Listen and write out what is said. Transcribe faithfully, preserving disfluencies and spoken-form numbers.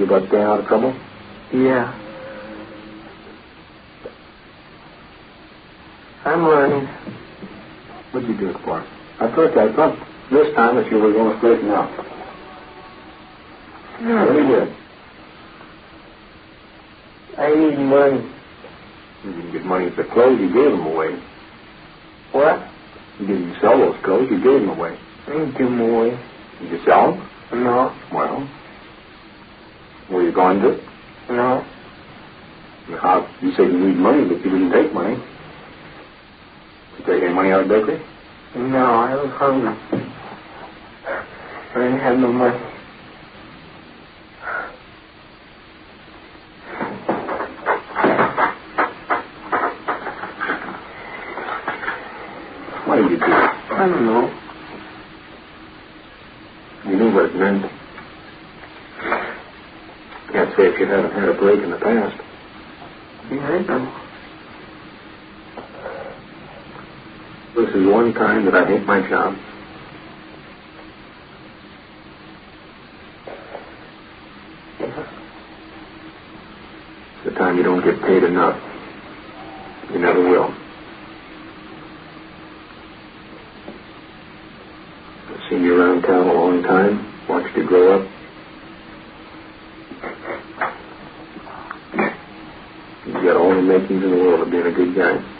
about staying out of trouble? Yeah. I'm learning. What'd you do it for? At first I thought this time that you were going to straighten out. No. I really did. I need money. You didn't get money for clothes, you gave them away. What? You didn't sell those clothes, you gave them away. I didn't give them away. Did you sell them? No. Well, were you going to? No. How, you said you need money, but you didn't take money. Did you take any money out of the bakery? No, I was hungry. I didn't have no money. Why did you do it? I don't know. You knew what it meant. Can't say if you hadn't had a break in the past. Yeah, I know. This is one time that I hate my job. It's the time you don't get paid enough. You never will. I've seen you around town a long time, watched you grow up. You got all the makings in the world of being a good guy.